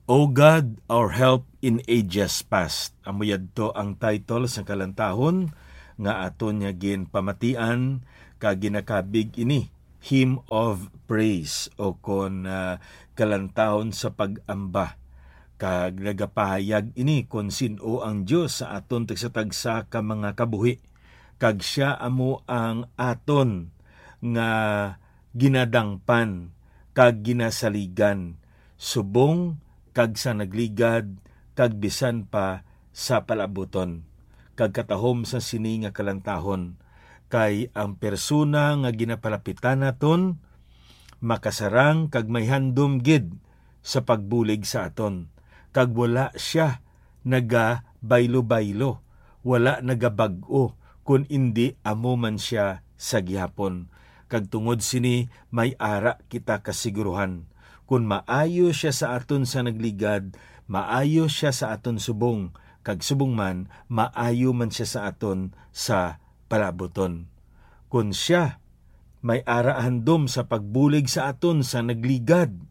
O God, our help in ages past. Amuyad to ang title sa kalantahon nga aton niya gin pamatian kaginakabig ini Hymn of Praise o kon kalantahon sa pag-amba. Kag nagapahayag ini kon sino ang Dios sa aton tagsa-tagsa ka mga kabuhi. Kag siya amo ang aton nga ginadangpan kag ginasaligan subong kag sa nagligad, kag bisan pa sa palabuton. Kag katahom sa sini nga kalantahon, kay ang persona nga ginapalapitan naton, makasarang kag may handom gid sa pagbulig sa aton. Kag wala siya naga-baylo-baylo, wala nagabag-o, kun indi amo man siya sa gihapon. Kag tungod sini, may ara kita kasiguruhan. Kung maayo siya sa aton sa nagligad, maayo siya sa aton subong, kag subong man, maayo man siya sa aton sa palaboton. Kung siya may arahandom sa pagbulig sa aton sa nagligad,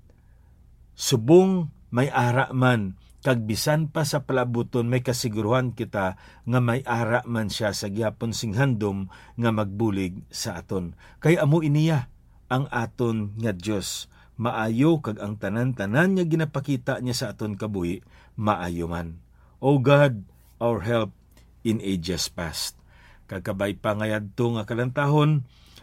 subong may ara man, kag bisan pa sa palaboton may kasiguruhan kita nga may ara man siya sa gihapon sing handom nga magbulig sa aton. Kay amo iniya ang aton nga Dios. Maayo kag ang tanan-tanan niya ginapakita niya sa aton kabuhi, maayo man. O God, our help in ages past. Kagkabay pa ngayad to nga kalantahon,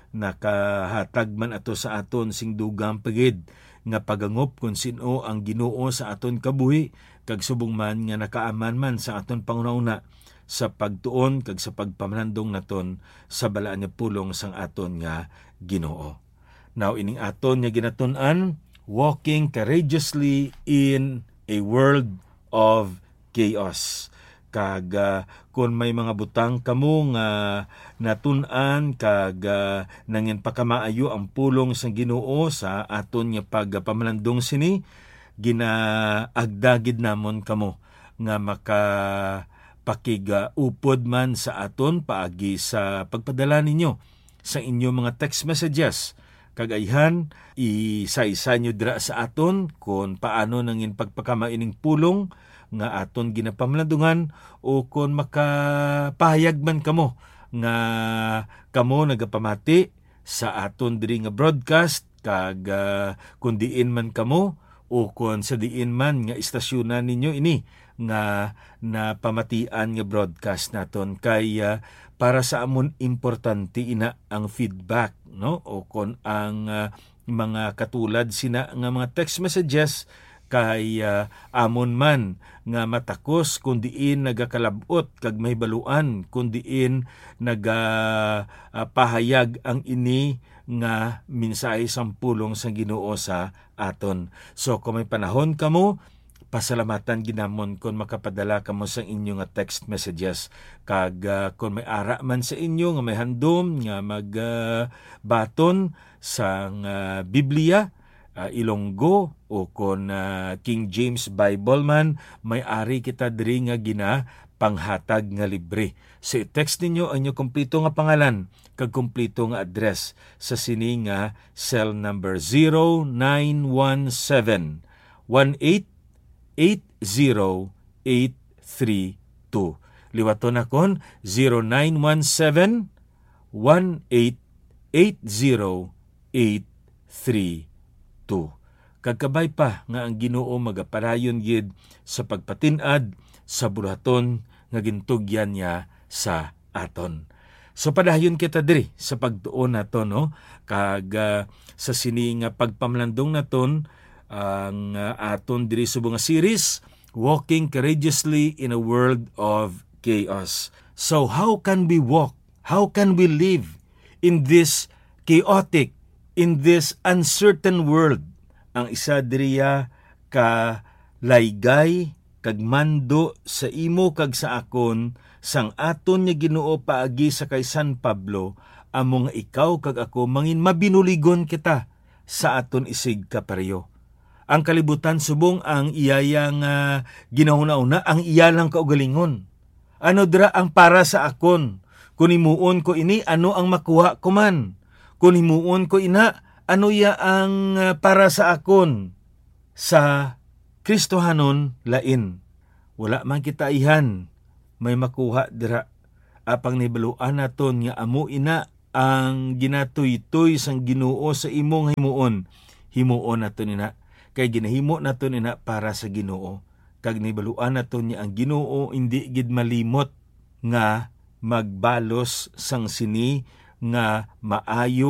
nakahatag man ato sa aton sing dugang pagid, nga pagangop kung sino ang Ginoo sa aton kabuhi, kag subong man nga nakaaman man sa aton pangunauna, sa pagtuon kag sa pagpamalandong naton sa balaan nga pulong sang aton nga Ginoo. Now, ining aton nga ginatun-an, walking courageously in a world of chaos. Kag kung may mga butang kamo nga natun-an kag nangin pakamaayo ang pulong sa Ginoo sa aton nga pagpamalandong sini, ginaagdagid namon kamo nga upod man sa aton paagi sa pagpadala ninyo sa inyo mga text messages. Kagayhan, isa-isa nyo dira sa aton kung paano nangin pagpakamaining pulong nga aton ginapamalandungan o kung makapahayag man kamo nga kamo nagapamati sa aton diri nga broadcast kag kung diin man kamo o kung sa diin man nga istasyonan ninyo ini nga napamatian nga broadcast naton kay para sa amon importante ina ang feedback, no? O kon ang mga katulad sina nga mga text messages kay amon man nga matakos kung diin nagakalabot kag may baluan kung diin pahayag ang ini nga mensahe sang pulong sa Ginoo sa aton. So kung may panahon kamo, pasalamatan ginamon kung makapadala kamo sa inyo nga text messages. Kag kung may ara man sa inyo nga may handom nga magbaton sa Biblia, Ilonggo o kung King James Bible man, may ari kita diri nga panghatag nga libre. So i-text ninyo ang inyo kompleto nga pangalan kag kompleto nga address sa sini nga cell number 0917 1880-832. Liwaton akon 0917-1880-832. Kagkabay pa nga ang Ginoo magaparayon gid sa pagpatinad sa bulaton nga gintugyan niya sa aton. So padayon kita diri sa pagtuon naton, no? Kag sa sini nga pagpamlandong naton ang aton diri sa mga series, Walking Courageously in a World of Chaos. So how can we walk? How can we live in this chaotic, in this uncertain world? Ang isa diriya ka laygay kag mando sa imo kag sa akon sang aton nga Ginoo paagi sa kay San Pablo, among ikaw kag ako mangin mabinuligon kita sa aton isig kapareho. Ang kalibutan subong ang iyayang ginahuna-una, ang iyalang kaugalingon. Ano dira ang para sa akon? Kung himuon ko ini, ano ang makuha ko man? Kung himuon ko ina, ano ya ang para sa akon? Sa Kristohanon lain. Wala man kita ihan may makuha dira. Apang nibaluan naton nga amo ina ang ginatuytoy sang Ginoo sa imong himuon. Himuon naton ina. Kay ginahimo naton ina para sa Ginoo. Kag nibaluan naton nga ang Ginoo hindi gid malimot nga magbalos sang sini nga maayo